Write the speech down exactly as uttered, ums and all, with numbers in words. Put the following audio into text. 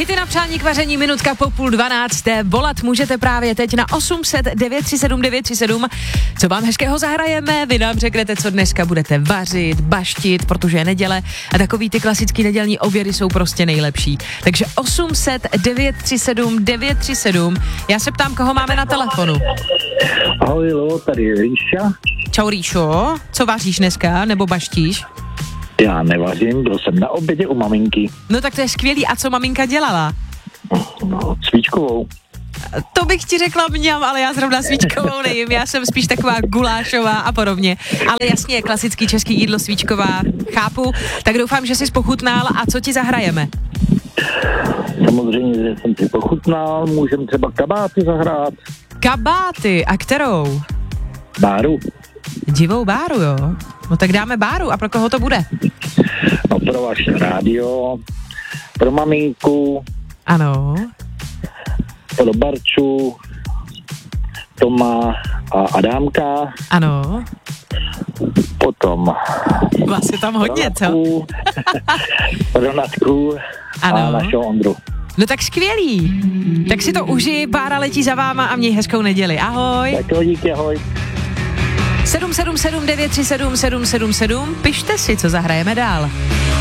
Hity na přání k vaření, minutka po půl dvanácté. Volat můžete právě teď na osm set devět tři sedm devět tři sedm. Co vám hezkého zahrajeme? Vy nám řeknete, co dneska budete vařit, baštit, protože je neděle a takový ty klasický nedělní obědy jsou prostě nejlepší. Takže osm set devět tři sedm devět tři sedm. Já se ptám, koho máme na telefonu. Ahoj, Lo, tady je Ríša. Čau Ríšo, co vaříš dneska, nebo baštíš? Já nevařím, byl jsem na obědě u maminky. No tak to je skvělý, a co maminka dělala? No, svíčkovou. To bych ti řekla mňam, ale já zrovna svíčkovou nejím, já jsem spíš taková gulášová a podobně. Ale jasně, klasický český jídlo svíčková, chápu, tak doufám, že jsi pochutnal a co ti zahrajeme? Samozřejmě, že jsem si pochutnal, můžeme třeba kabáty zahrát. Kabáty, a kterou? Báru. Divou báru, jo? No tak dáme báru, a pro koho to bude? No pro vaše rádio, pro maminku. Ano. Pro Barču, Toma a Adámka. Ano. Potom Vlastně tam hodně, co? Pro Natku a našeho Ondru. No tak skvělý. Tak si to užij, Bára letí za váma a měj hezkou neděli. Ahoj. Tak jo, díky, ahoj. sedm sedm sedm devět tři sedm sedm sedm sedm. Pište si, co zahrajeme dál.